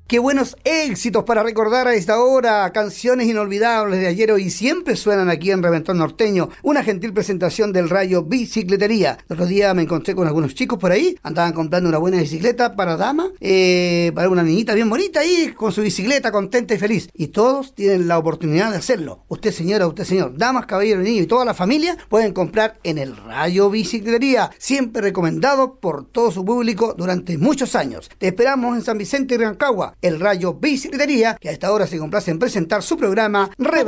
Qué buenos éxitos para recordar a esta hora, canciones inolvidables de ayer, hoy y siempre suenan aquí en Reventón Norteño. Una gentil presentación del Rayo Bicicletería. El otro día me encontré con algunos chicos por ahí, andaban comprando una buena bicicleta para dama, para una niñita bien bonita ahí, con su bicicleta contenta y feliz. Y todos tienen la oportunidad de hacerlo. Usted señora, usted señor, damas, caballeros, niños y toda la familia pueden comprar en el Rayo Bicicletería, siempre recomendado por todo su público durante muchos años. Te esperamos en San Vicente y Rancagua. El Rayo Bicicletería, que a esta hora se complace en presentar su programa